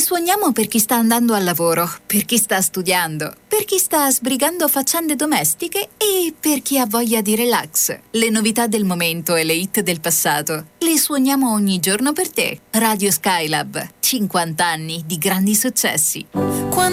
suoniamo per chi sta andando al lavoro, per chi sta studiando, per chi sta sbrigando faccende domestiche e per chi ha voglia di relax. Le novità del momento e le hit del passato le suoniamo ogni giorno per te. Radio Skylab, 50 anni di grandi successi.